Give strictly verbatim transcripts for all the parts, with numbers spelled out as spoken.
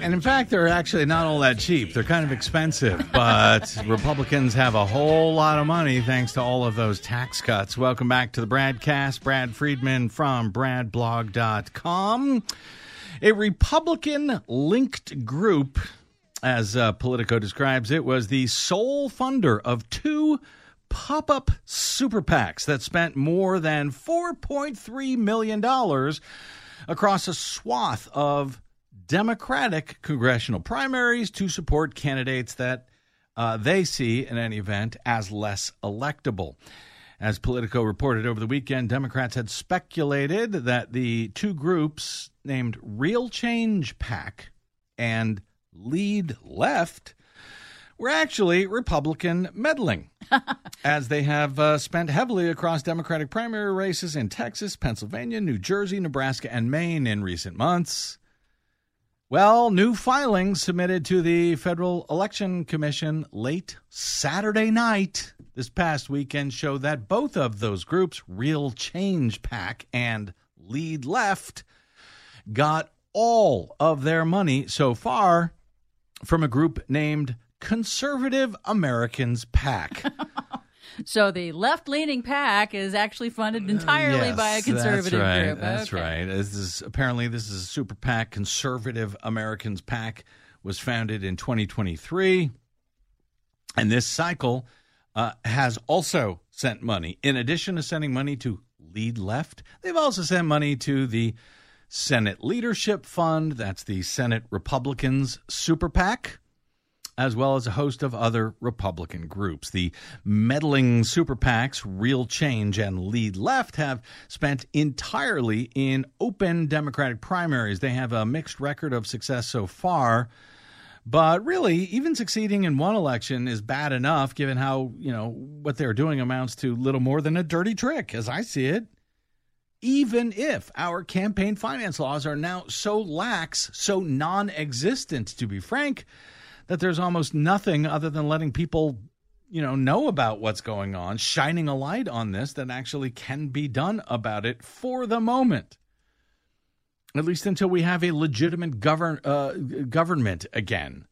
And in fact, they're actually not all that cheap. They're kind of expensive, but Republicans have a whole lot of money thanks to all of those tax cuts. Welcome back to the Bradcast. Brad Friedman from brad blog dot com. A Republican-linked group, as uh, Politico describes it, was the sole funder of two pop-up super PACs that spent more than four point three million dollars across a swath of Democratic congressional primaries to support candidates that uh, they see, in any event, as less electable. As Politico reported over the weekend, Democrats had speculated that the two groups named Real Change PAC and Lead Left were actually Republican meddling, as they have uh, spent heavily across Democratic primary races in Texas, Pennsylvania, New Jersey, Nebraska, and Maine in recent months. Well, new filings submitted to the Federal Election Commission late Saturday night this past weekend show that both of those groups, Real Change PAC and Lead Left, got all of their money so far from a group named Conservative Americans PAC. So the left-leaning PAC is actually funded entirely uh, yes, by a conservative that's right, group. That's okay. right. This is, apparently, this is a super PAC. Conservative Americans PAC was founded in twenty twenty-three. And this cycle uh, has also sent money. In addition to sending money to Lead Left, they've also sent money to the Senate Leadership Fund. That's the Senate Republicans Super PAC, as well as a host of other Republican groups. The meddling super PACs, Real Change and Lead Left, have spent entirely in open Democratic primaries. They have a mixed record of success so far, but really, even succeeding in one election is bad enough, given how, you know, what they're doing amounts to little more than a dirty trick, as I see it. Even if our campaign finance laws are now so lax, so non-existent, to be frank, that there's almost nothing other than letting people, you know, know about what's going on, shining a light on this that actually can be done about it for the moment. At least until we have a legitimate govern uh, government again.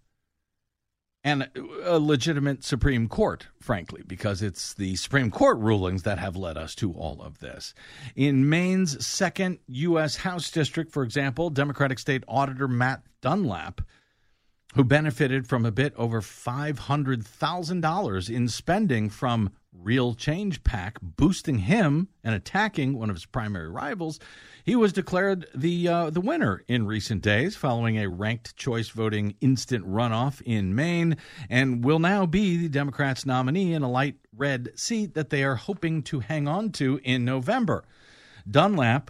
And a legitimate Supreme Court, frankly, because it's the Supreme Court rulings that have led us to all of this. In Maine's second U S House District, for example, Democratic State Auditor Matt Dunlap, who benefited from a bit over five hundred thousand dollars in spending from Real Change PAC, boosting him and attacking one of his primary rivals. He was declared the uh, the winner in recent days following a ranked choice voting instant runoff in Maine, and will now be the Democrats' nominee in a light red seat that they are hoping to hang on to in November. Dunlap,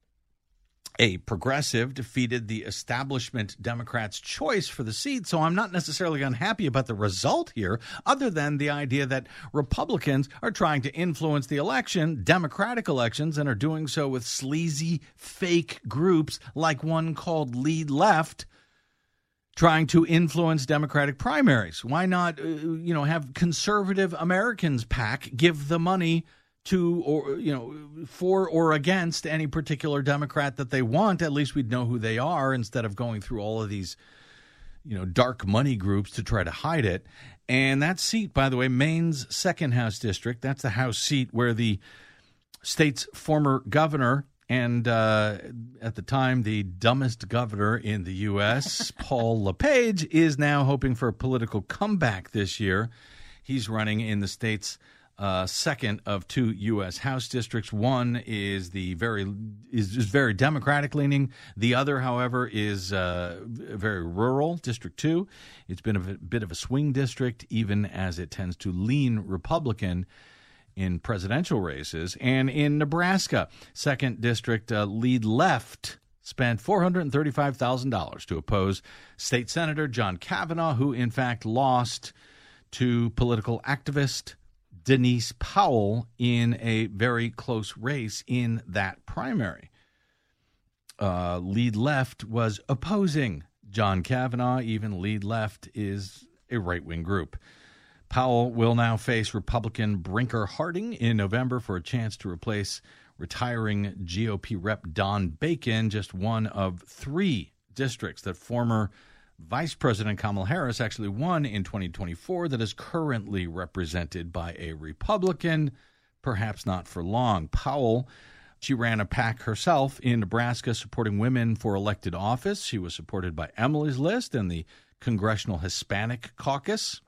a progressive, defeated the establishment Democrats' choice for the seat, so I'm not necessarily unhappy about the result here, other than the idea that Republicans are trying to influence the election, Democratic elections, and are doing so with sleazy, fake groups like one called Lead Left, trying to influence Democratic primaries. Why not, uh, you know, have Conservative Americans PAC give the money to, or, you know, for or against any particular Democrat that they want? At least we'd know who they are instead of going through all of these, you know, dark money groups to try to hide it. And that seat, by the way, Maine's second House District, that's the House seat where the state's former governor and uh, at the time the dumbest governor in the U S, Paul LePage, is now hoping for a political comeback this year. He's running in the state's Uh, second of two U S House districts. One is the very is, is very Democratic leaning. The other, however, is uh, very rural, District Two. It's been a bit of a swing district, even as it tends to lean Republican in presidential races. And in Nebraska, second district, uh, Lead Left spent four hundred thirty-five thousand dollars to oppose State Senator John Kavanaugh, who in fact lost to political activist Denise Powell in a very close race in that primary. Uh, Lead Left was opposing John Kavanaugh. Even Lead Left is a right-wing group. Powell will now face Republican Brinker Harding in November for a chance to replace retiring G O P Rep Don Bacon, just one of three districts that former Vice President Kamala Harris actually won in twenty twenty-four that is currently represented by a Republican, perhaps not for long. Powell, she ran a PAC herself in Nebraska supporting women for elected office. She was supported by Emily's List and the Congressional Hispanic Caucus,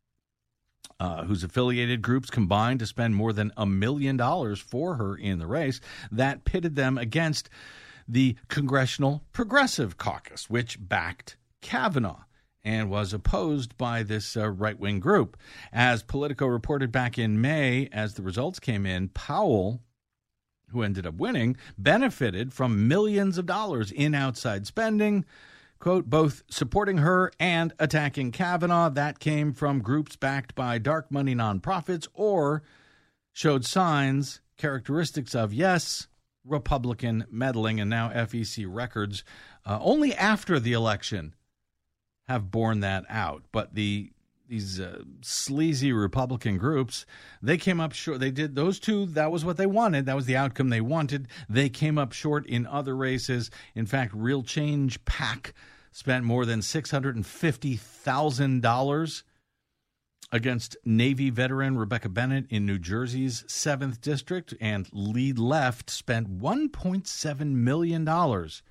uh, whose affiliated groups combined to spend more than a million dollars for her in the race. That pitted them against the Congressional Progressive Caucus, which backed Kavanaugh and was opposed by this uh, right-wing group. As Politico reported back in May, as the results came in, Powell, who ended up winning, benefited from millions of dollars in outside spending, quote, both supporting her and attacking Kavanaugh. That came from groups backed by dark money nonprofits or showed signs, characteristics of, yes, Republican meddling. And now F E C records, uh, only after the election, have borne that out. But the these uh, sleazy Republican groups, they came up short. They did those two. That was what they wanted. That was the outcome they wanted. They came up short in other races. In fact, Real Change PAC spent more than six hundred fifty thousand dollars against Navy veteran Rebecca Bennett in New Jersey's seventh District, and Lead Left spent one point seven million dollars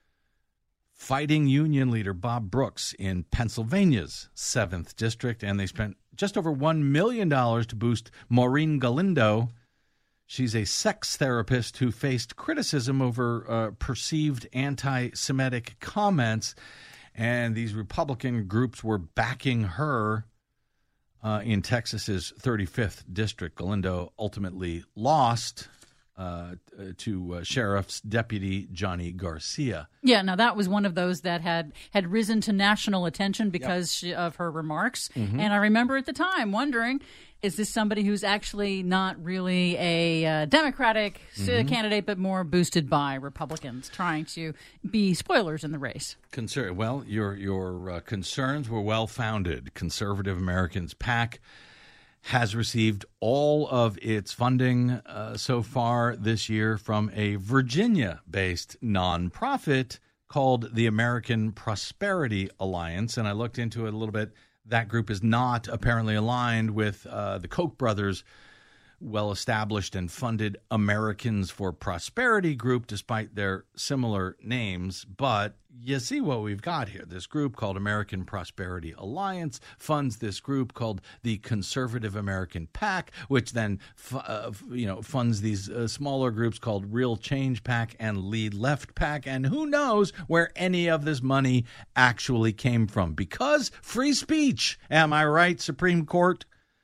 fighting union leader Bob Brooks in Pennsylvania's seventh District, and they spent just over one million dollars to boost Maureen Galindo. She's a sex therapist who faced criticism over uh, perceived anti-Semitic comments, and these Republican groups were backing her uh, in Texas's thirty-fifth District. Galindo ultimately lost Uh, to uh, Sheriff's Deputy Johnny Garcia. Yeah, now that was one of those that had, had risen to national attention because Yep. she, of her remarks. Mm-hmm. And I remember at the time wondering, is this somebody who's actually not really a uh, Democratic mm-hmm. candidate, but more boosted by Republicans trying to be spoilers in the race? Concern. Well, your, your uh, concerns were well-founded. Conservative Americans PAC has received all of its funding uh, so far this year from a Virginia-based nonprofit called the American Prosperity Alliance. And I looked into it a little bit. That group is not apparently aligned with uh, the Koch brothers' well-established and funded Americans for Prosperity group, despite their similar names. But you see what we've got here. This group called American Prosperity Alliance funds this group called the Conservative American PAC, which then uh, you know funds these uh, smaller groups called Real Change PAC and Lead Left PAC. And who knows where any of this money actually came from? Because free speech. Am I right, Supreme Court?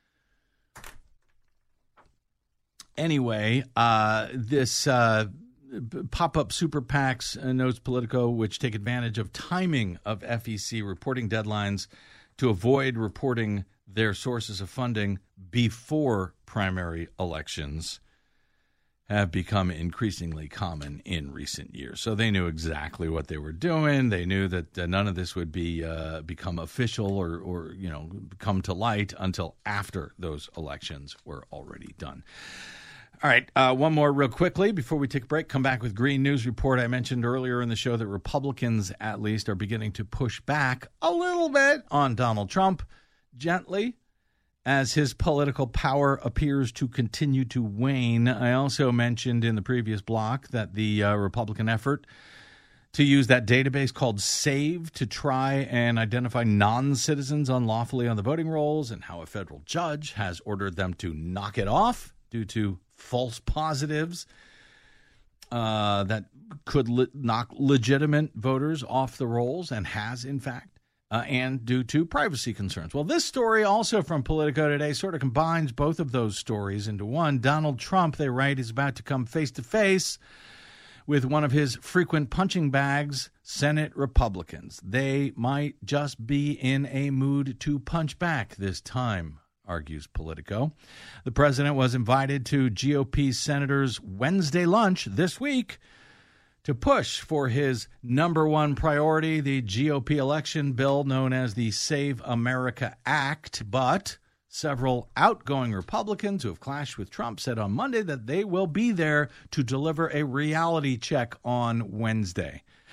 Anyway, uh, this uh, pop-up super PACs, uh, notes Politico, which take advantage of timing of F E C reporting deadlines to avoid reporting their sources of funding before primary elections, have become increasingly common in recent years. So they knew exactly what they were doing. They knew that uh, none of this would be uh, become official or, or you know come to light until after those elections were already done. All right, uh, one more real quickly before we take a break. Come back with Green News Report. I mentioned earlier in the show that Republicans, at least, are beginning to push back a little bit on Donald Trump, gently, as his political power appears to continue to wane. I also mentioned in the previous block that the uh, Republican effort to use that database called SAVE to try and identify non-citizens unlawfully on the voting rolls, and how a federal judge has ordered them to knock it off due to false positives uh, that could le- knock legitimate voters off the rolls, and has, in fact, uh, and due to privacy concerns. Well, this story also from Politico today sort of combines both of those stories into one. Donald Trump, they write, is about to come face-to-face with one of his frequent punching bags, Senate Republicans. They might just be in a mood to punch back this time, argues Politico. The president was invited to G O P senators' Wednesday lunch this week to push for his number one priority, the G O P election bill known as the Save America Act. But several outgoing Republicans who have clashed with Trump said on Monday that they will be there to deliver a reality check on Wednesday.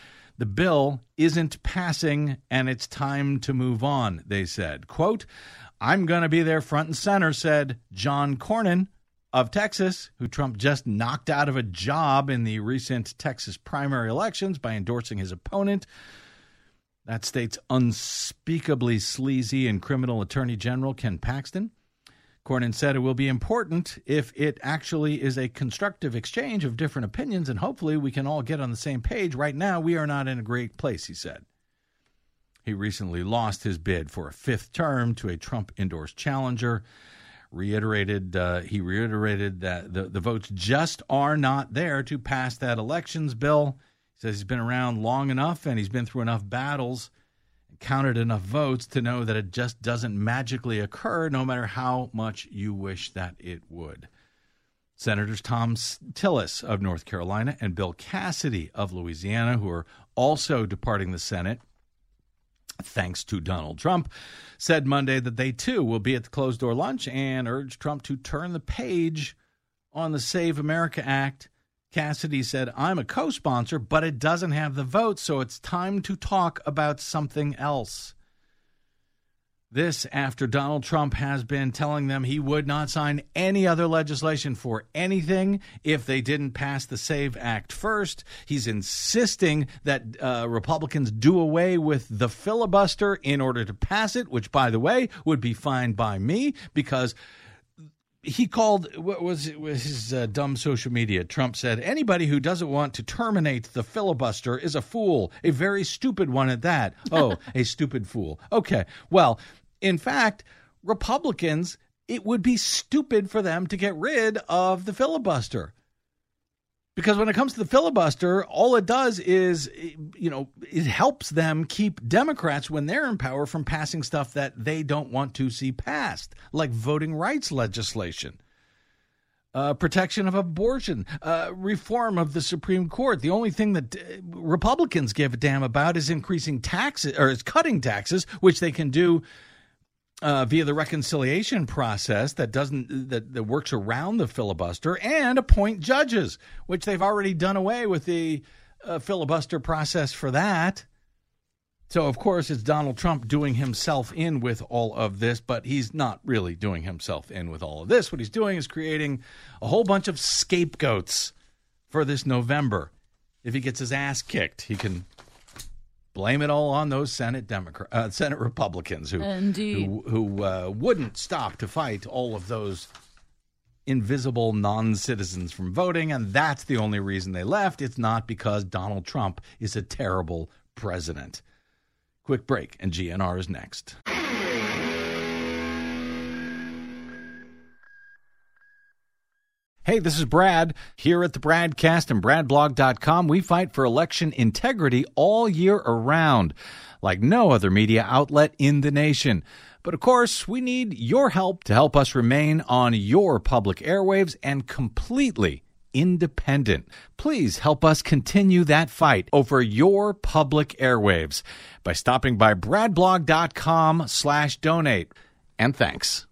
The bill isn't passing, and it's time to move on, they said. Quote, I'm going to be there front and center, said John Cornyn of Texas, who Trump just knocked out of a job in the recent Texas primary elections by endorsing his opponent, that state's unspeakably sleazy and criminal attorney general, Ken Paxton. Cornyn said it will be important if it actually is a constructive exchange of different opinions, and hopefully we can all get on the same page. Right now, we are not in a great place, he said. He recently lost his bid for a fifth term to a Trump-endorsed challenger. Reiterated, uh, he reiterated that the, the votes just are not there to pass that elections bill. He says he's been around long enough and he's been through enough battles, counted enough votes to know that it just doesn't magically occur no matter how much you wish that it would. Senators Tom Tillis of North Carolina and Bill Cassidy of Louisiana, who are also departing the Senate, thanks to Donald Trump, said Monday that they too will be at the closed-door lunch and urged Trump to turn the page on the Save America Act. Cassidy said, I'm a co-sponsor, but it doesn't have the votes, so it's time to talk about something else. This after Donald Trump has been telling them he would not sign any other legislation for anything if they didn't pass the SAVE Act first. He's insisting that uh, Republicans do away with the filibuster in order to pass it, which, by the way, would be fine by me because he called, what was it, was his uh, dumb social media? Trump said, anybody who doesn't want to terminate the filibuster is a fool, a very stupid one at that. Oh, a stupid fool. Okay, well, in fact, Republicans, it would be stupid for them to get rid of the filibuster. Because when it comes to the filibuster, all it does is, you know, it helps them keep Democrats, when they're in power, from passing stuff that they don't want to see passed, like voting rights legislation, uh, protection of abortion, uh, reform of the Supreme Court. The only thing that uh, Republicans give a damn about is increasing taxes, or is cutting taxes, which they can do Uh, via the reconciliation process that doesn't that, that works around the filibuster, and appoint judges, which they've already done away with the uh, filibuster process for that. So, of course, it's Donald Trump doing himself in with all of this, but he's not really doing himself in with all of this. What he's doing is creating a whole bunch of scapegoats for this November. If he gets his ass kicked, he can blame it all on those Senate Democrat, uh, Senate Republicans who Indeed. who, who uh, wouldn't stop to fight all of those invisible non-citizens from voting, and that's the only reason they left. It's not because Donald Trump is a terrible president. Quick break, and G N R is next. Hey, this is Brad. Here at the Bradcast and brad blog dot com, we fight for election integrity all year around, like no other media outlet in the nation. But of course, we need your help to help us remain on your public airwaves and completely independent. Please help us continue that fight over your public airwaves by stopping by brad blog dot com slash donate. And thanks.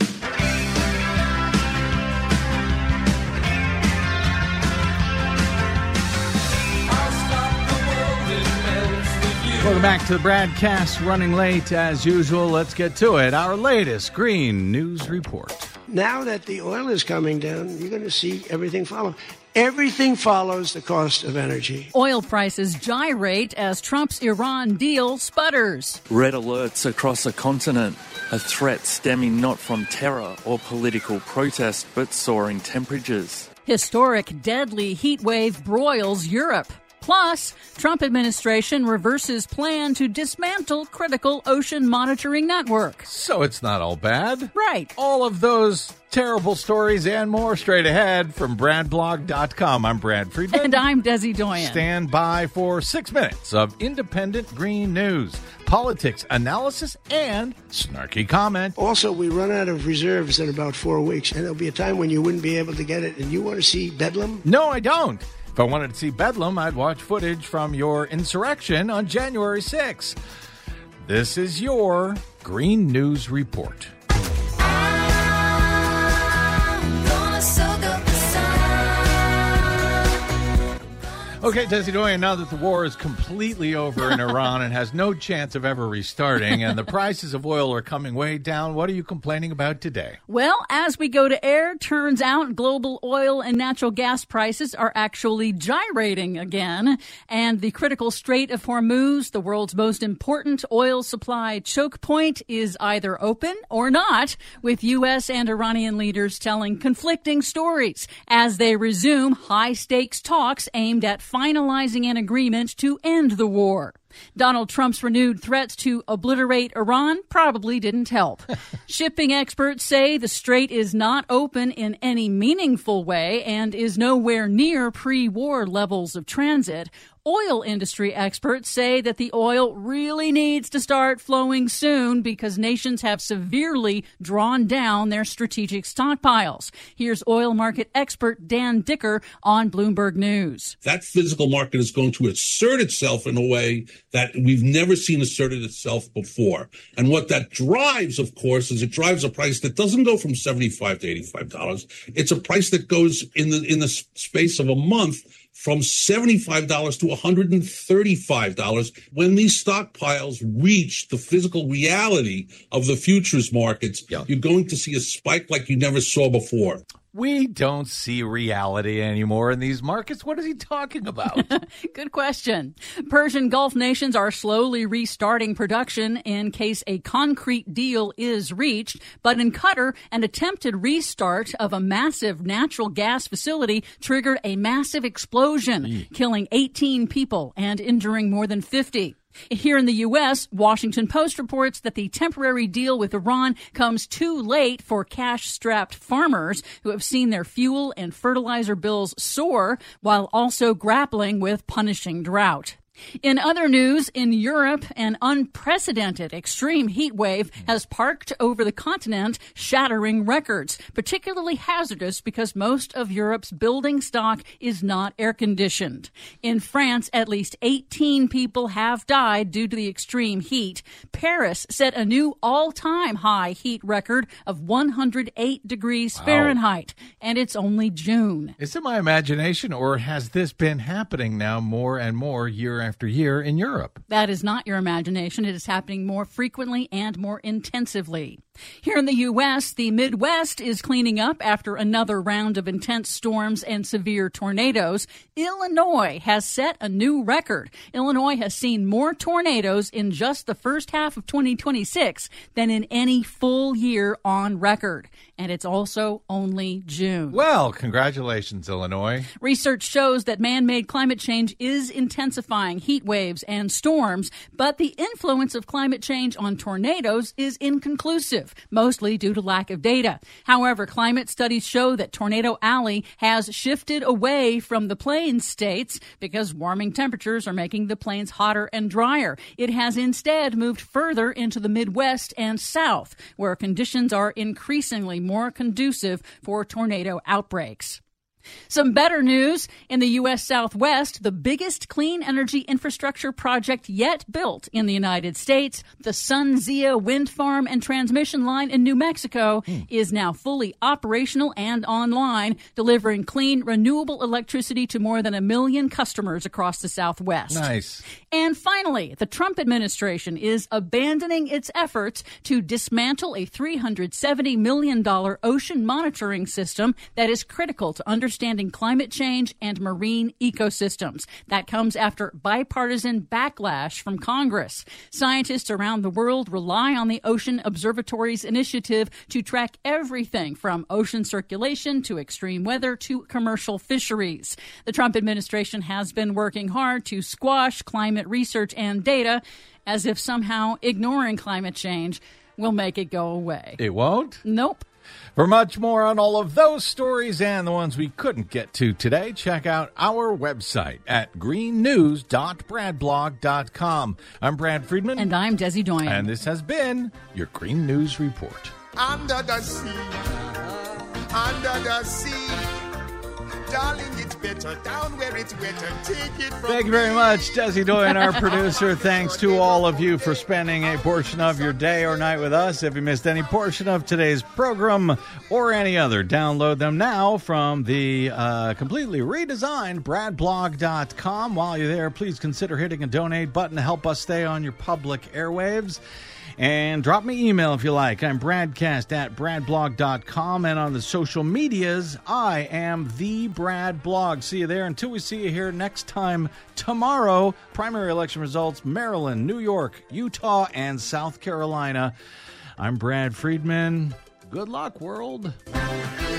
Welcome back to the Bradcast, running late as usual. Let's get to it. Our latest Green News Report. Now that the oil is coming down, you're going to see everything follow. Everything follows the cost of energy. Oil prices gyrate as Trump's Iran deal sputters. Red alerts across the continent, a threat stemming not from terror or political protest, but soaring temperatures. Historic deadly heat wave broils Europe. Plus, Trump administration reverses plan to dismantle critical ocean monitoring network. So it's not all bad. Right. All of those terrible stories and more straight ahead from brad blog dot com. I'm Brad Friedman. And I'm Desi Doyen. Stand by for six minutes of independent green news, politics, analysis, and snarky comment. Also, we run out of reserves in about four weeks, and there'll be a time when you wouldn't be able to get it. And you want to see Bedlam? No, I don't. If I wanted to see Bedlam, I'd watch footage from your insurrection on January sixth. This is your Green News Report. Okay, Desi Doyen, now that the war is completely over in Iran and has no chance of ever restarting, and the prices of oil are coming way down, what are you complaining about today? Well, as we go to air, turns out global oil and natural gas prices are actually gyrating again. And the critical Strait of Hormuz, the world's most important oil supply choke point, is either open or not, with U S and Iranian leaders telling conflicting stories as they resume high-stakes talks aimed at finalizing an agreement to end the war. Donald Trump's renewed threats to obliterate Iran probably didn't help. Shipping experts say the strait is not open in any meaningful way and is nowhere near pre-war levels of transit. Oil industry experts say that the oil really needs to start flowing soon because nations have severely drawn down their strategic stockpiles. Here's oil market expert Dan Dicker on Bloomberg News. That physical market is going to assert itself in a way that we've never seen asserted itself before. And what that drives, of course, is it drives a price that doesn't go from seventy-five to eighty-five dollars. It's a price that goes in the in the space of a month from seventy-five dollars to one hundred thirty-five dollars. When these stockpiles reach the physical reality of the futures markets, yeah. You're going to see a spike like you never saw before. We don't see reality anymore in these markets. What is he talking about? Good question. Persian Gulf nations are slowly restarting production in case a concrete deal is reached. But in Qatar, an attempted restart of a massive natural gas facility triggered a massive explosion, mm. killing eighteen people and injuring more than fifty. Here in the U S, Washington Post reports that the temporary deal with Iran comes too late for cash-strapped farmers who have seen their fuel and fertilizer bills soar while also grappling with punishing drought. In other news, in Europe, an unprecedented extreme heat wave has parked over the continent, shattering records, particularly hazardous because most of Europe's building stock is not air-conditioned. In France, at least eighteen people have died due to the extreme heat. Paris set a new all-time high heat record of one hundred eight degrees wow. Fahrenheit, and it's only June. Is it my imagination, or has this been happening now more and more year after after year in Europe? That is not your imagination. It is happening more frequently and more intensively. Here in the U S, the Midwest is cleaning up after another round of intense storms and severe tornadoes. Illinois has set a new record. Illinois has seen more tornadoes in just the first half of twenty twenty-six than in any full year on record. And it's also only June. Well, congratulations, Illinois. Research shows that man-made climate change is intensifying heat waves and storms, but the influence of climate change on tornadoes is inconclusive, mostly due to lack of data. However, climate studies show that Tornado Alley has shifted away from the plains states because warming temperatures are making the plains hotter and drier. It has instead moved further into the Midwest and South, where conditions are increasingly more conducive for tornado outbreaks. Some better news. In the U S Southwest, the biggest clean energy infrastructure project yet built in the United States, the SunZia wind farm and transmission line in New Mexico, hmm. is now fully operational and online, delivering clean, renewable electricity to more than a million customers across the Southwest. Nice. And finally, the Trump administration is abandoning its efforts to dismantle a three hundred seventy million dollars ocean monitoring system that is critical to understanding Understanding climate change and marine ecosystems. That comes after bipartisan backlash from Congress. Scientists around the world rely on the Ocean Observatory's initiative to track everything from ocean circulation to extreme weather to commercial fisheries. The Trump administration has been working hard to squash climate research and data, as if somehow ignoring climate change will make it go away. It won't? Nope. For much more on all of those stories and the ones we couldn't get to today, check out our website at green news dot brad blog dot com. I'm Brad Friedman. And I'm Desi Doyen. And this has been your Green News Report. Under the sea, under the sea, darling, it's better down where it's wetter. Take it from Thank you very much, Desi Doyen, our producer. Thanks to all of you for spending a portion of your day or night with us. If you missed any portion of today's program or any other, download them now from the uh, completely redesigned brad blog dot com. While you're there, please consider hitting a donate button to help us stay on your public airwaves. And drop me email if you like. I'm Bradcast at brad blog dot com. And on the social medias, I am the Brad Blog. See you there. Until we see you here next time tomorrow, primary election results, Maryland, New York, Utah, and South Carolina. I'm Brad Friedman. Good luck, world.